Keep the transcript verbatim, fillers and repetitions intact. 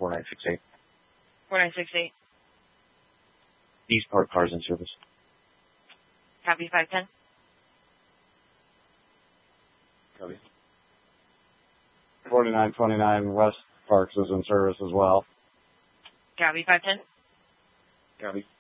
four nine six eight. four nine six eight. East Park Cars and Service. Copy, five ten. Copy. forty-nine twenty-nine West Parks is in service as well. Copy, five ten. Copy.